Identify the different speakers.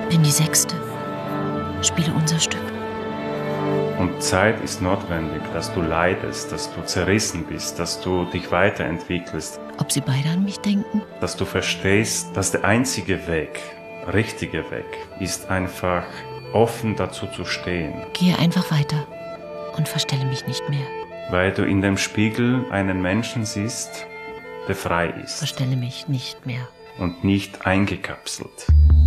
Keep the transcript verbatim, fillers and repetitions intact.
Speaker 1: Bin die Sechste. Spiele unser Stück.
Speaker 2: Und Zeit ist notwendig, dass du leidest, dass du zerrissen bist, dass du dich weiterentwickelst.
Speaker 1: Ob sie beide an mich denken?
Speaker 2: Dass du verstehst, dass der einzige Weg, richtige Weg, ist einfach offen dazu zu stehen.
Speaker 1: Gehe einfach weiter und verstelle mich nicht mehr.
Speaker 2: Weil du in dem Spiegel einen Menschen siehst, der frei ist.
Speaker 1: Verstelle mich nicht mehr.
Speaker 2: Und nicht eingekapselt.